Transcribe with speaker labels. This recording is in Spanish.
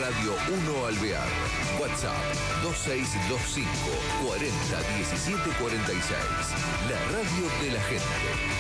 Speaker 1: Radio 1 Alvear. WhatsApp 2625 40 17 46. La radio de la gente.